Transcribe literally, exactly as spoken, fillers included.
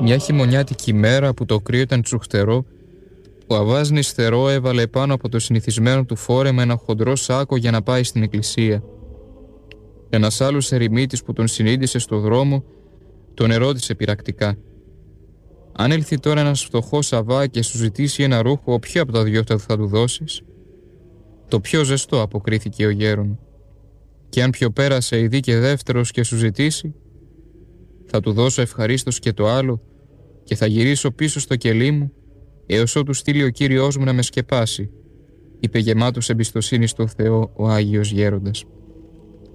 Μια χειμωνιάτικη ημέρα που το κρύο ήταν τσουχτερό, ο Αββάς νηστερό έβαλε πάνω από το συνηθισμένο του φόρεμα ένα χοντρό σάκο για να πάει στην εκκλησία. Ένας άλλος ερημίτης που τον συνείδησε στο δρόμο τον ερώτησε πειρακτικά: «Αν έλθει τώρα ένας φτωχός Αββά και σου ζητήσει ένα ρούχο, ποιο από τα δυο θα του δώσεις?» «Το πιο ζεστό», αποκρίθηκε ο γέρον. «Και αν πιο πέρασε ειδεί και δεύτερος και σου ζητήσει?» «Θα του δώσω ευχαρίστως και το άλλο και θα γυρίσω πίσω στο κελί μου έως ότου στείλει ο Κύριος μου να με σκεπάσει», είπε γεμάτος εμπιστοσύνη στο Θεό ο Άγιος Γέροντας.